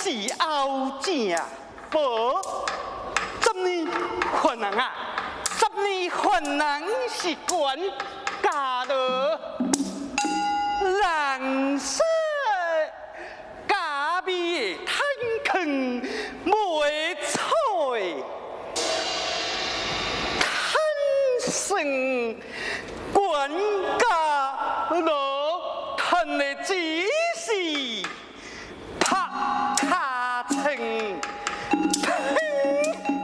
是后正宝，怎呢困难啊？怎呢困难是管家的人生家味贪坑没菜，贪生管家乐贪的钱。